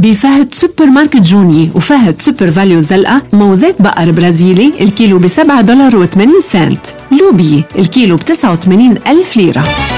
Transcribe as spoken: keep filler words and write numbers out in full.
بفهد سوبر ماركت جوني وفهد سوبر فاليو زلقة موزات بقر برازيلي الكيلو بسبعة دولار وثمانين سنت. لوبي الكيلو بتسعة وثمانين ألف ليرة.